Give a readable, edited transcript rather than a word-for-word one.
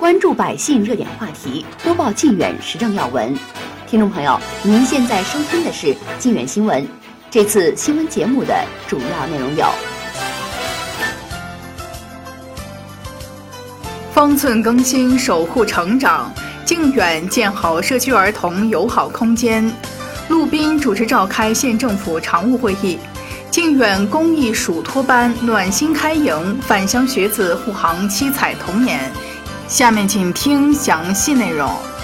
关注百姓热点话题，播报靖远时政要闻。听众朋友，您现在收听的是靖远新闻。这次新闻节目的主要内容有： 方寸更新，守护成长；靖远建好社区儿童友好空间。陆斌主持召开县政府常务会议。靖远公益暑托班暖心开营，返乡学子护航七彩童年。下面请听详细内容。